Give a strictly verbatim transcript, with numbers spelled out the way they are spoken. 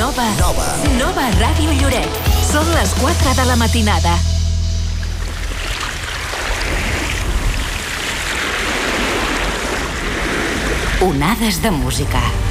Nova. Nova. Nova Ràdio Lloret. Són les quatre de la matinada. Onades de música.